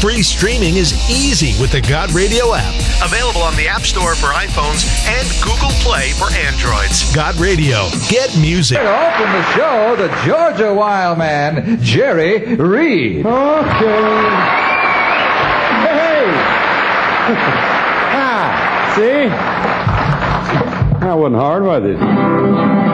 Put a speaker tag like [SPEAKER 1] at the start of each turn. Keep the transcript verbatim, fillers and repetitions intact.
[SPEAKER 1] Free streaming is easy with the God Radio app.
[SPEAKER 2] Available on the App Store for iPhones and Google Play for Androids.
[SPEAKER 1] God Radio. Get music.
[SPEAKER 3] To open the show, the Georgia Wild Man, Jerry Reed.
[SPEAKER 4] Okay. Hey! ah, see? That wasn't hard, was it?